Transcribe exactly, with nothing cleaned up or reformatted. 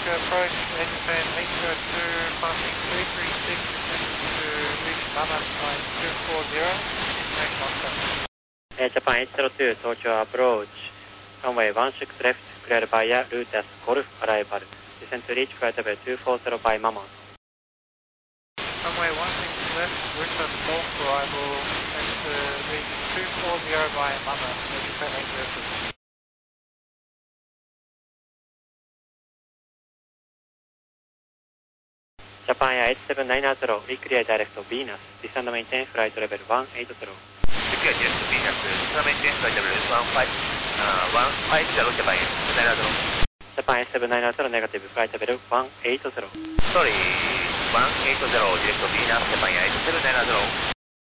to approach Japan Meter two passing two three six to reach Mama flight two four zero, Japan Moscow. Japan eight zero two, Tokyo approach, runway one six left, cleared via route as Golf arrival, descend to reach flight level two four zero by Mama. Runway one six left, route as Golf arrival, descend to reach two four zero by Mama, Japan eight zero two. Japan eight seven nine zero, reclear direct Venus, descend maintain flight level one eight zero. Reclear direct Venus, descend maintain flight level one five zero, Japan eight seven nine zero. Japan eight seven nine zero, negative flight level one eight zero. Sorry, one eight zero, direct Venus, Japan eight seven nine zero.